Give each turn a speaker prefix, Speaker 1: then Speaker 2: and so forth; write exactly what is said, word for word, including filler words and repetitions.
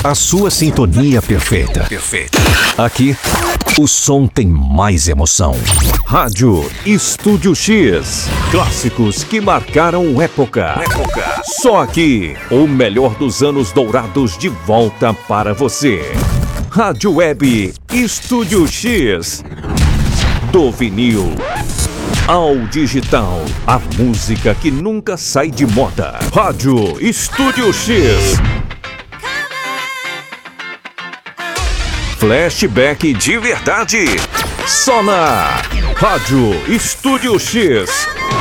Speaker 1: A sua sintonia perfeita. Perfeita. Aqui, o som tem mais emoção. Rádio Estúdio X. Clássicos que marcaram época. época. Só aqui, o melhor dos anos dourados de volta para você. Rádio Web Estúdio X. Do vinil ao digital, a música que nunca sai de moda. Rádio Estúdio X. Flashback de verdade. Só na Rádio Estúdio X.